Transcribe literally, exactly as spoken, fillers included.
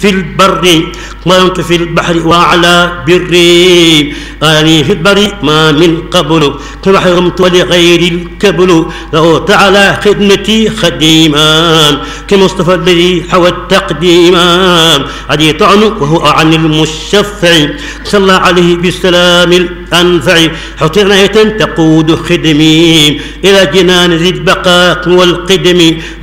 في البر كنت في البحر وعلى بري أني في البر ما من قبل كما حرمت ولغير الكبل لو تعالى خدمتي خديما كمصطفى الذي حوى التقديما علي طعن وهو عن المشفع صلى عليه بالسلام الأنفع حط عناية تقود خدمي إلى جنان ذي البقاء والقدم